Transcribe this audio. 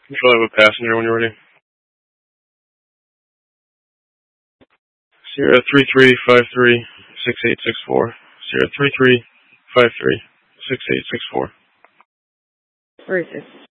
Control have a passenger when you're ready. Sierra 3353-6864. Sierra 3353-6864. Where is this?